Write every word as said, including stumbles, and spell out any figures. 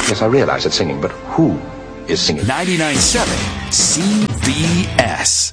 Yes, I realize it's singing, but who is singing? ninety-nine point seven C B S.